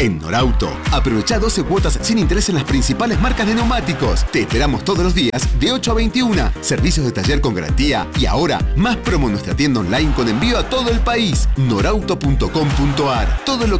En Norauto, aprovecha 12 cuotas sin interés en las principales marcas de neumáticos. Te esperamos todos los días de 8 a 21. Servicios de taller con garantía y ahora más promo en nuestra tienda online con envío a todo el país. Norauto.com.ar. Todo lo